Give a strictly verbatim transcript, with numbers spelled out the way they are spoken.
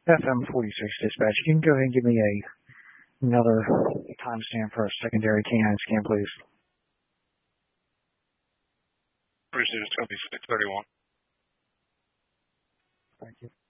F M forty-six dispatch. You can go ahead and give me a another timestamp for a secondary canine scan, please. Appreciate it. It's going to be six thirty-one. Thank you.